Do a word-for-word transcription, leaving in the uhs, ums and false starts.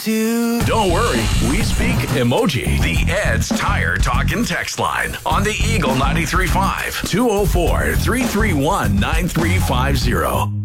to... Don't worry, we speak emoji. The Ed's Tire Talk and Text line on the Eagle ninety-three point five, two oh four, three three one, nine three five zero.